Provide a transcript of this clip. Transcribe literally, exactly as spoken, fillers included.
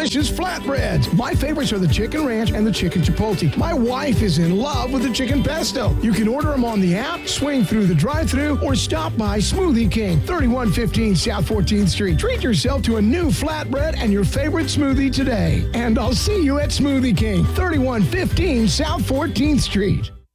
delicious flatbreads. My favorites are the chicken ranch and the chicken chipotle. My wife is in love with the chicken pesto. You can order them on the app, swing through the drive-thru, or stop by Smoothie King, thirty-one fifteen South fourteenth Street. Treat yourself to a new flatbread and your favorite smoothie today. And I'll see you at Smoothie King, thirty-one fifteen South fourteenth Street.